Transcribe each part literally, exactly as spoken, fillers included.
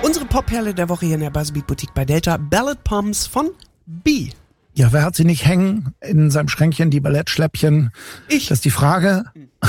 Unsere Popperle der Woche hier in der Buzzbeat Boutique bei Delta, Ballad Poems von B. Ja, wer hat sie nicht hängen in seinem Schränkchen, die Ballettschläppchen? Ich. Das ist die Frage.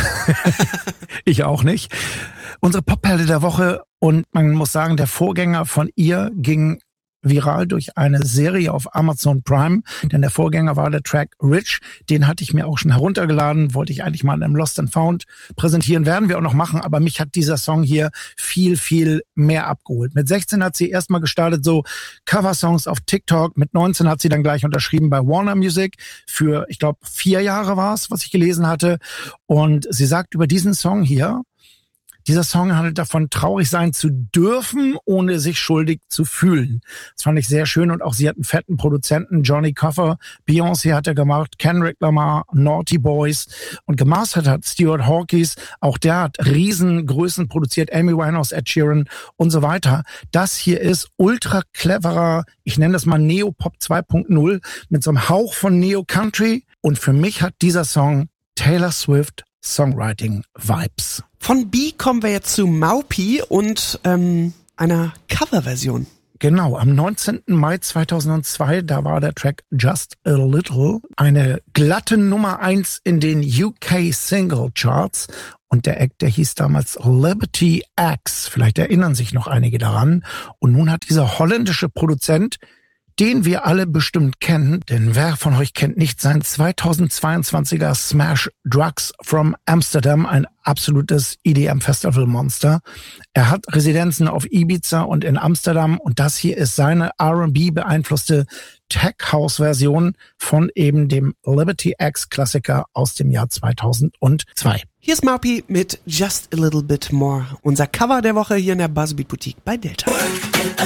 Ich auch nicht. Unsere Popperle der Woche, und man muss sagen, der Vorgänger von ihr ging viral durch eine Serie auf Amazon Prime, denn der Vorgänger war der Track Rich. Den hatte ich mir auch schon heruntergeladen, wollte ich eigentlich mal in einem Lost and Found präsentieren, werden wir auch noch machen, aber mich hat dieser Song hier viel, viel mehr abgeholt. Mit sechzehn hat sie erstmal gestartet, so Coversongs auf TikTok, mit neunzehn hat sie dann gleich unterschrieben bei Warner Music für, ich glaube, vier Jahre war es, was ich gelesen hatte, und sie sagt über diesen Song hier: Dieser Song handelt davon, traurig sein zu dürfen, ohne sich schuldig zu fühlen. Das fand ich sehr schön, und auch sie hat einen fetten Produzenten, Johnny Coffer, Beyoncé hat er gemacht, Kendrick Lamar, Naughty Boys, und gemastert hat Stuart Hawkins, auch der hat Riesengrößen produziert, Amy Winehouse, Ed Sheeran und so weiter. Das hier ist ultra cleverer, ich nenne das mal Neopop zwei Punkt null, mit so einem Hauch von Neo-Country, und für mich hat dieser Song Taylor Swift Songwriting-Vibes. Von B kommen wir jetzt zu Maupi und ähm, einer Coverversion. Genau, am neunzehnten Mai zweitausendzwei, da war der Track Just a Little eine glatte Nummer eins in den U K Single Charts. Und der Act, der hieß damals Liberty X. Vielleicht erinnern sich noch einige daran. Und nun hat dieser holländische Produzent, den wir alle bestimmt kennen, denn wer von euch kennt nicht sein zweitausendzweiundzwanziger Smash Drugs from Amsterdam, ein absolutes E D M-Festival-Monster. Er hat Residenzen auf Ibiza und in Amsterdam, und das hier ist seine R and B beeinflusste Tech-House-Version von eben dem Liberty X-Klassiker aus dem Jahr zweitausendzwei. Hier ist Maupi mit Just a Little Bit More, unser Cover der Woche hier in der Buzzbeat Boutique bei Delta.